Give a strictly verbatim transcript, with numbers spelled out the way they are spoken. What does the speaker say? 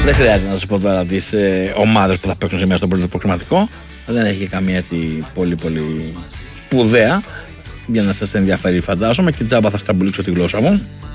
Δεν χρειάζεται να σας πω τώρα τις ε, ομάδες που θα παίξουν σήμερα στο πρώτο προκριματικό. Δεν έχει καμία έτσι πολύ πολύ σπουδαία για να σας ενδιαφέρει, φαντάζομαι, και τζάμπα θα στραμπουλήξω τη γλώσσα μου.